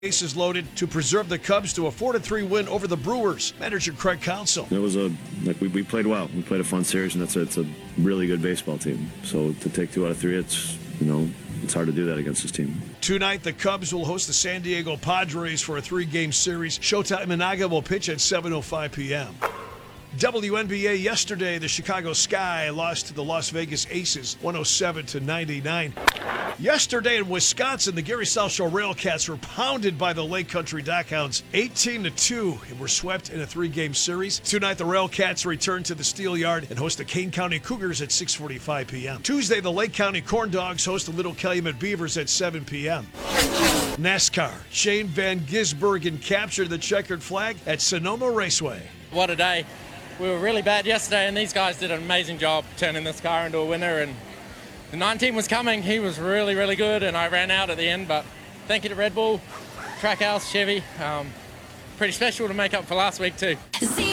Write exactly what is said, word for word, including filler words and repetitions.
Bases loaded to preserve the Cubs to a four to three win over the Brewers. Manager Craig Counsell. It was a like we, we played well. We played a fun series, and that's a, it's a really good baseball team. So to take two out of three, it's you know it's hard to do that against this team. Tonight, the Cubs will host the San Diego Padres for a three-game series. Showtime Inaga will pitch at seven oh five p.m. W N B A yesterday, the Chicago Sky lost to the Las Vegas Aces one oh seven to ninety-nine. Yesterday in Wisconsin, the Gary South Shore Railcats were pounded by the Lake Country Dockhounds eighteen to two and were swept in a three-game series. Tonight, the Railcats return to the Steel Yard and host the Kane County Cougars at six forty-five p.m. Tuesday, the Lake County Corn Dogs host the Little Calumet Beavers at seven p.m. NASCAR, Shane Van Gisbergen captured the checkered flag at Sonoma Raceway. What a day. We were really bad yesterday, and these guys did an amazing job turning this car into a winner. And the nineteen was coming. He was really, really good, and I ran out at the end. But thank you to Red Bull, Trackhouse, Chevy. Um, pretty special to make up for last week, too.